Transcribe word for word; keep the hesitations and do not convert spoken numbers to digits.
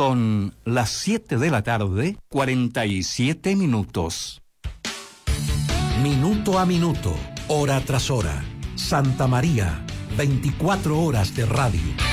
Son las siete de la tarde, cuarenta y siete minutos. Minuto a minuto, hora tras hora. Santa María, veinticuatro horas de radio.